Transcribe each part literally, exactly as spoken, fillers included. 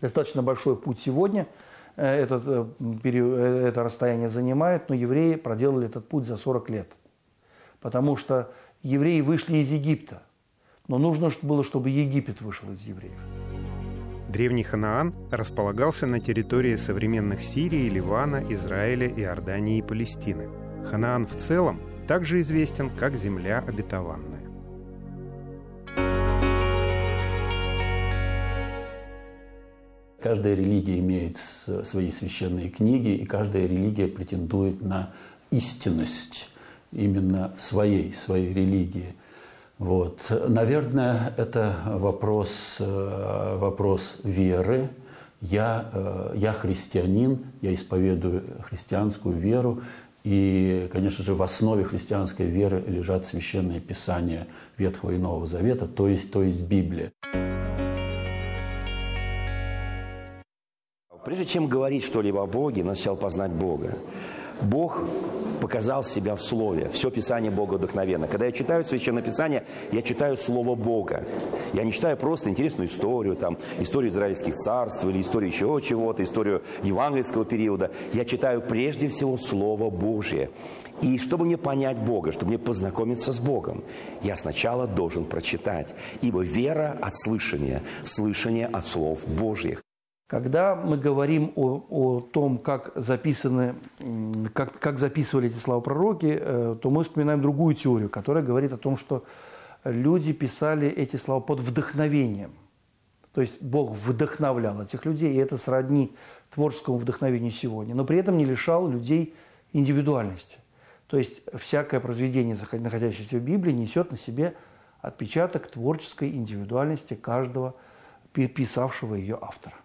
Достаточно большой путь сегодня этот, это расстояние занимает, но евреи проделали этот путь за сорок лет. Потому что евреи вышли из Египта, но нужно было, чтобы Египет вышел из евреев. Древний Ханаан располагался на территории современных Сирии, Ливана, Израиля, Иордании и Палестины. Ханаан в целом также известен как земля обетованная. Каждая религия имеет свои священные книги, и каждая религия претендует на истинность именно своей, своей религии. Вот. Наверное, это вопрос, вопрос веры. Я, я христианин, я исповедую христианскую веру. И, конечно же, в основе христианской веры лежат священные писания Ветхого и Нового Завета, то есть, то есть Библия. Прежде чем говорить что-либо о Боге, надо сначала познать Бога. Бог показал себя в Слове. Все Писание Бога вдохновенно. Когда я читаю Священное Писание, я читаю Слово Бога. Я не читаю просто интересную историю, там, историю израильских царств или историю еще чего-то, историю евангельского периода. Я читаю прежде всего Слово Божие. И чтобы мне понять Бога, чтобы мне познакомиться с Богом, я сначала должен прочитать. Ибо вера от слышания, слышание от слов Божьих. Когда мы говорим о, о том, как, записаны, как, как записывали эти слова пророки, то мы вспоминаем другую теорию, которая говорит о том, что люди писали эти слова под вдохновением. То есть Бог вдохновлял этих людей, и это сродни творческому вдохновению сегодня, но при этом не лишал людей индивидуальности. То есть всякое произведение, находящееся в Библии, несет на себе отпечаток творческой индивидуальности каждого писавшего ее автора.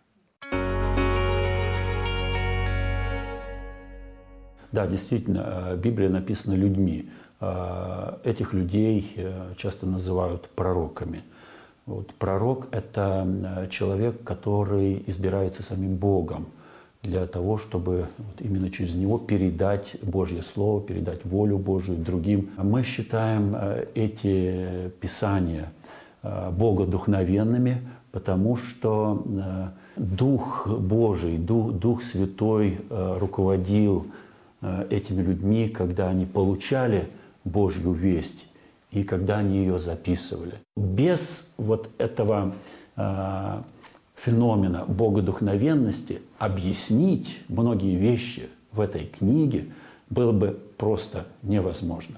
Да, действительно, Библия написана людьми. Этих людей часто называют пророками. Вот, пророк – это человек, который избирается самим Богом для того, чтобы вот именно через него передать Божье Слово, передать волю Божию другим. Мы считаем эти писания богодухновенными, потому что Дух Божий, Дух, Дух Святой руководил этими людьми, когда они получали Божью весть и когда они ее записывали. Без вот этого э, феномена богодухновенности объяснить многие вещи в этой книге было бы просто невозможно.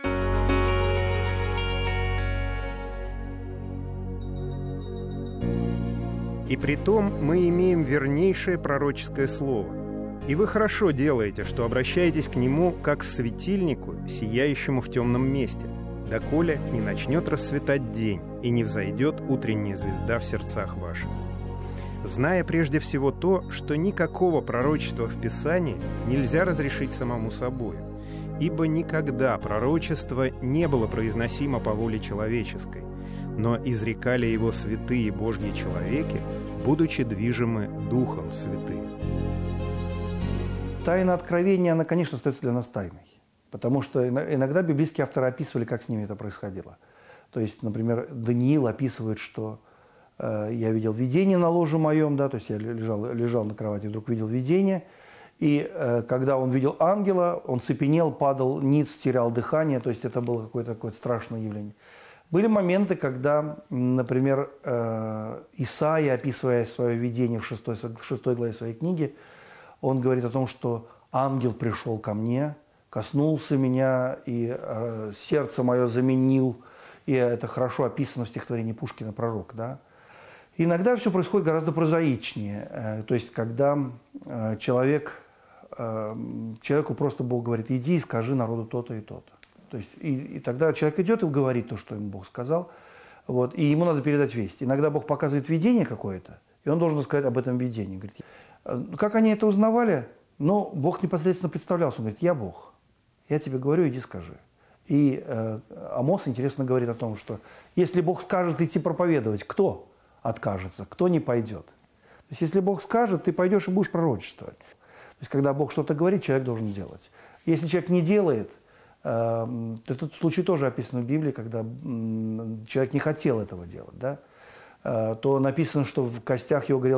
И притом мы имеем вернейшее пророческое слово. И вы хорошо делаете, что обращаетесь к нему как к светильнику, сияющему в темном месте, доколе не начнет расцветать день и не взойдет утренняя звезда в сердцах ваших. Зная прежде всего то, что никакого пророчества в Писании нельзя разрешить самому собою, ибо никогда пророчество не было произносимо по воле человеческой, но изрекали его святые Божьи человеки, будучи движимы Духом Святым. Тайна откровения, она, конечно, остается для нас тайной. Потому что иногда библейские авторы описывали, как с ними это происходило. То есть, например, Даниил описывает, что э, я видел видение на ложе моем, да, то есть я лежал, лежал на кровати, вдруг видел видение. И э, когда он видел ангела, он цепенел, падал ниц, терял дыхание. То есть это было какое-то такое страшное явление. Были моменты, когда, например, э, Исаия, описывая свое видение в шестой, в шестой главе своей книги, он говорит о том, что ангел пришел ко мне, коснулся меня, и э, сердце мое заменил. И это хорошо описано в стихотворении Пушкина «Пророк». Да? Иногда все происходит гораздо прозаичнее. Э, то есть, когда э, человек, э, человеку просто Бог говорит: иди и скажи народу то-то и то-то. То есть, и, и тогда человек идет и говорит то, что ему Бог сказал, вот, и ему надо передать весть. Иногда Бог показывает видение какое-то, и он должен сказать об этом видении. Говорит, как они это узнавали? Ну, Бог непосредственно представлялся. Он говорит: я Бог, я тебе говорю, иди скажи. И э, Амос, интересно, говорит о том, что если Бог скажет идти проповедовать, кто откажется, кто не пойдет? То есть, если Бог скажет, ты пойдешь и будешь пророчествовать. То есть, когда Бог что-то говорит, человек должен делать. Если человек не делает, э, этот случай тоже описан в Библии, когда э, человек не хотел этого делать, да? э, то написано, что в костях его горел